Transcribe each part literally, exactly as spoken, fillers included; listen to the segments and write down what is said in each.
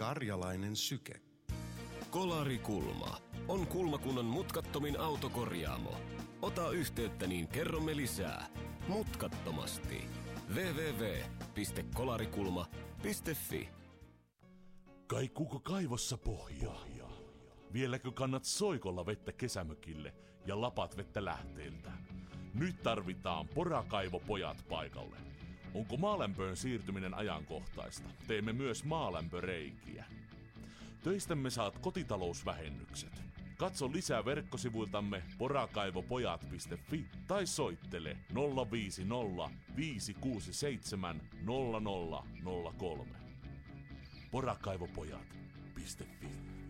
Karjalainen syke. Kolarikulma on Kulmakunnan mutkattomin autokorjaamo. Ota yhteyttä, niin kerromme lisää. Mutkattomasti. double-u double-u double-u piste kolarikulma piste fi. Kaikuuko kaivossa pohjaa? Vieläkö kannat soikolla vettä kesämökille ja lapat vettä lähteiltä? Nyt tarvitaan Porakaivopojat paikalle. Onko maalämpöön siirtyminen ajankohtaista? Teemme myös maalämpöreikiä. Töistämme saat kotitalousvähennykset. Katso lisää verkkosivuiltamme porakaivopojat piste fi tai soittele nolla viisi nolla viisi kuusi seitsemän nolla nolla nolla kolme. porakaivopojat piste fi.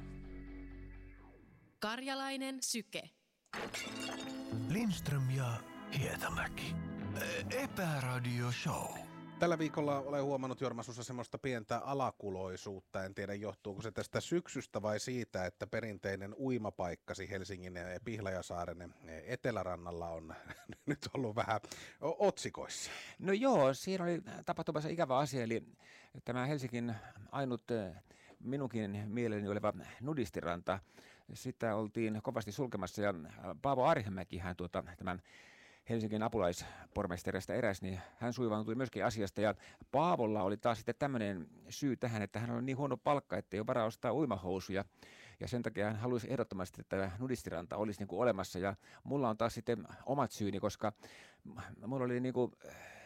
Karjalainen syke. Lindström ja Hietamäki. Epäradio Show. Tällä viikolla olen huomannut Jorma sussa semmoista pientä alakuloisuutta. En tiedä, johtuuko se tästä syksystä vai siitä, että perinteinen uimapaikkasi Helsingin Pihlajasaaren etelärannalla on nyt ollut vähän otsikoissa. No joo, siinä oli tapahtumassa ikävä asia, eli tämä Helsingin ainut minunkin mieleni oleva nudistiranta. Sitä oltiin kovasti sulkemassa ja Paavo Arhimäkihän tuota tämän Helsingin apulaispormestarista eräs, niin hän suivaantui myöskin asiasta. Ja Paavolla oli taas sitten tämmöinen syy tähän, että hän oli niin huono palkka, että ei ole varaa ostaa uimahousuja. Ja sen takia hän halusi ehdottomasti, että tämä nudistiranta olisi niin kuin olemassa. Ja mulla on taas sitten omat syyni, koska mulla oli niin kuin,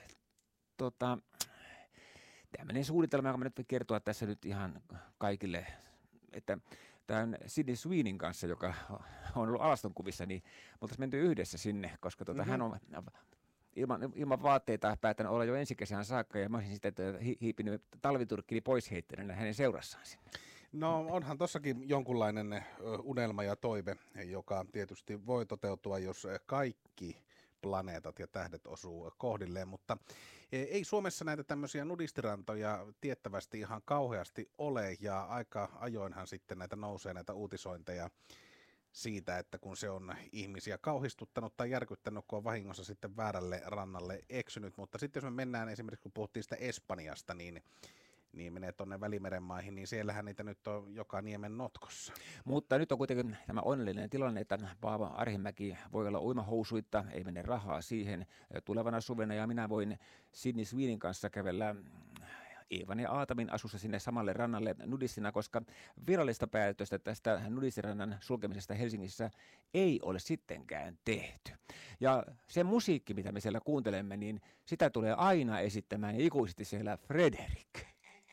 tota, tämmöinen suunnitelma, joka mä nyt kertoa tässä nyt ihan kaikille, että tämän Sydney Sweenin kanssa, joka on ollut alastonkuvissa, niin me oltaisiin menty yhdessä sinne, koska tuota, mm-hmm. hän on ilman, ilman vaatteita päättänyt olla jo ensi kesään saakka, ja mä olisin sitten hiipinyt talviturkkini pois heittäneenä hänen seurassaan sinne. No onhan tossakin jonkunlainen unelma ja toive, joka tietysti voi toteutua, jos kaikki planeetat ja tähdet osuu kohdilleen, mutta ei Suomessa näitä tämmöisiä nudistirantoja tiettävästi ihan kauheasti ole, ja aika ajoinhan sitten näitä nousee näitä uutisointeja siitä, että kun se on ihmisiä kauhistuttanut tai järkyttänyt, kun on vahingossa sitten väärälle rannalle eksynyt, mutta sitten jos me mennään esimerkiksi, kun puhuttiin sitä Espanjasta, niin niin menee tuonne Välimeren maihin, niin siellähän niitä nyt on joka niemen notkossa. Mutta nyt on kuitenkin tämä onnellinen tilanne, että Paavo Arhimäki voi olla uimahousuitta, ei mene rahaa siihen tulevana suvena, ja minä voin Sydney Sweenin kanssa kävellä Eevan ja Aatamin asussa sinne samalle rannalle nudistina, koska virallista päätöstä tästä nudistirannan sulkemisesta Helsingissä ei ole sittenkään tehty. Ja se musiikki, mitä me siellä kuuntelemme, niin sitä tulee aina esittämään ikuisesti siellä Fredrik.